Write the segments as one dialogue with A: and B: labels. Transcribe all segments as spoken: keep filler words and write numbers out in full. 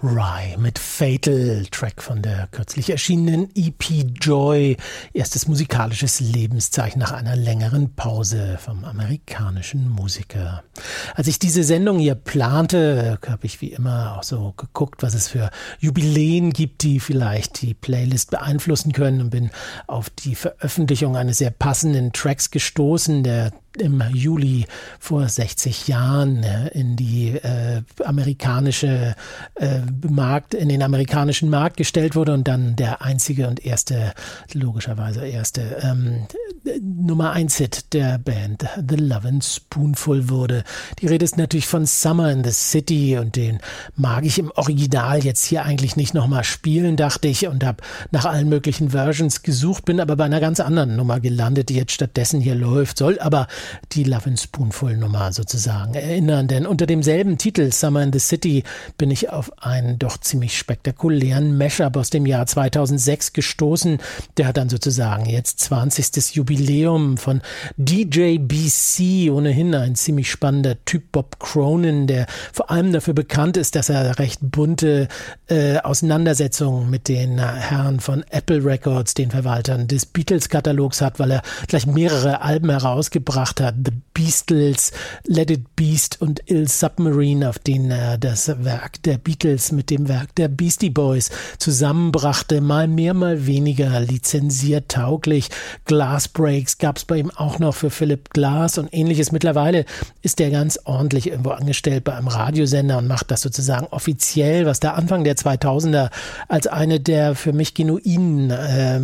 A: Rye mit Fatal, Track von der kürzlich erschienenen E P Joy, erstes musikalisches Lebenszeichen nach einer längeren Pause vom amerikanischen Musiker. Als ich diese Sendung hier plante, habe ich wie immer auch so geguckt, was es für Jubiläen gibt, die vielleicht die Playlist beeinflussen können, und bin auf die Veröffentlichung eines sehr passenden Tracks gestoßen, der im Juli vor sechzig Jahren in die äh, amerikanische äh, Markt, in den amerikanischen Markt gestellt wurde und dann der einzige und erste, logischerweise erste ähm, Nummer eins Hit der Band The Lovin' Spoonful wurde. Die Rede ist natürlich von Summer in the City, und den mag ich im Original jetzt hier eigentlich nicht nochmal spielen, dachte ich, und habe nach allen möglichen Versions gesucht, bin aber bei einer ganz anderen Nummer gelandet, die jetzt stattdessen hier läuft, soll aber die Lovin' Spoonful Nummer sozusagen erinnern, denn unter demselben Titel Summer in the City bin ich auf einen doch ziemlich spektakulären Mashup aus dem Jahr zweitausendsechs gestoßen. Der hat dann sozusagen jetzt zwanzigstes Jubiläum von D J B C, ohnehin ein ziemlich spannender Typ, Bob Cronin, der vor allem dafür bekannt ist, dass er recht bunte äh, Auseinandersetzungen mit den Herren von Apple Records, den Verwaltern des Beatles-Katalogs hat, weil er gleich mehrere Alben herausgebracht hat. The Beastles, Let It Beast und Ill Submarine, auf denen er das Werk der Beatles mit dem Werk der Beastie Boys zusammenbrachte, mal mehr, mal weniger lizenziert tauglich. Glass Breaks gab es bei ihm auch noch für Philip Glass und ähnliches. Mittlerweile ist er ganz ordentlich irgendwo angestellt bei einem Radiosender und macht das sozusagen offiziell, was der Anfang der zweitausender als eine der für mich genuinen äh,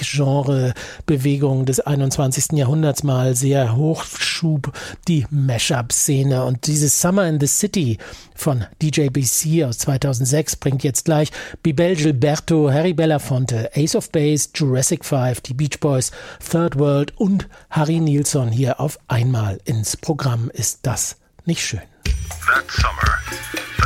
A: Musikgenre-Bewegungen des einundzwanzigsten Jahrhunderts mal sehr hochschub, die Mashup-Szene. Und dieses Summer in the City von D J B C aus zweitausendsechs bringt jetzt gleich Bebel Gilberto, Harry Belafonte, Ace of Base, Jurassic Five, die Beach Boys, Third World und Harry Nilsson hier auf einmal ins Programm. Ist das nicht schön?
B: That summer